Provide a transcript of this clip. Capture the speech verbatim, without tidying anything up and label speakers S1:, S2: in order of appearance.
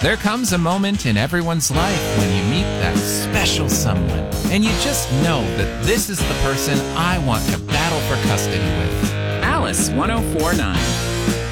S1: There comes a moment in everyone's life when you meet that special someone, and you just know that this is the person I want to battle for custody with.
S2: Alice one oh four point nine.